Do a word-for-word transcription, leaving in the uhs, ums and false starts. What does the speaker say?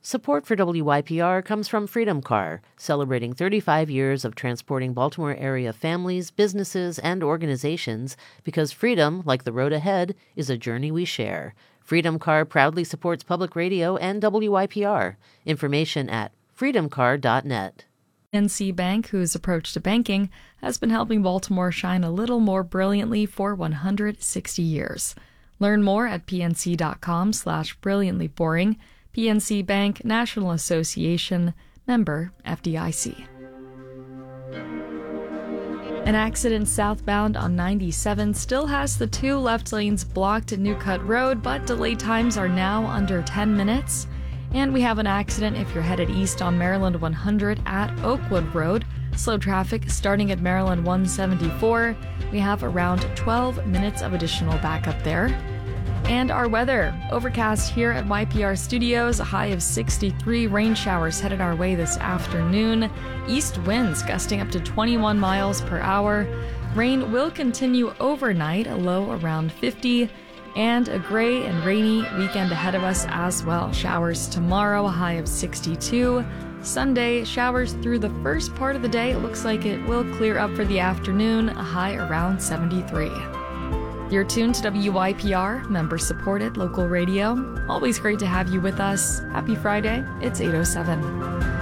Support for W Y P R comes from Freedom Car, celebrating thirty-five years of transporting Baltimore area families, businesses, and organizations, because freedom, like the road ahead, is a journey we share. Freedom Car proudly supports public radio and W Y P R. Information at freedom car dot net. P N C Bank, whose approach to banking has been helping Baltimore shine a little more brilliantly for one hundred sixty years. Learn more at pnc.com slash brilliantly boring. P N C Bank, National Association, member F D I C. An accident southbound on ninety-seven still has the two left lanes blocked at New Cut Road, but delay times are now under ten minutes. And we have an accident if you're headed east on Maryland one hundred at Oakwood Road. Slow traffic starting at Maryland one seventy-four. We have around twelve minutes of additional backup there. And our weather. Overcast here at Y P R Studios, a high of sixty-three. Rain showers headed our way this afternoon. East winds gusting up to twenty-one miles per hour. Rain will continue overnight, a low around fifty. And a gray and rainy weekend ahead of us as well. Showers tomorrow, a high of sixty-two. Sunday, showers through the first part of the day. It looks like it will clear up for the afternoon, a high around seventy-three. You're tuned to W Y P R, member-supported local radio. Always great to have you with us. Happy Friday. It's eight oh seven.